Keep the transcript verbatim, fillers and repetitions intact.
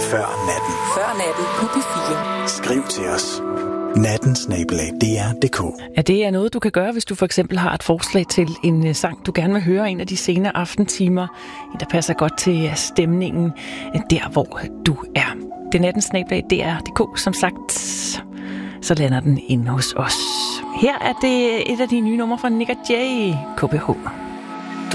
Før natten. Før natten på P fire. Skriv til os. natten snabel-a d r punktum d k. Ja, det er noget, du kan gøre, hvis du for eksempel har et forslag til en sang, du gerne vil høre en af de sene aftentimer. En, der passer godt til stemningen der, hvor du er. Det er natten snabel-a d r punktum d k, som sagt. Så lander den inde hos os. Her er det et af de nye numre fra Nick og Jay, K B H.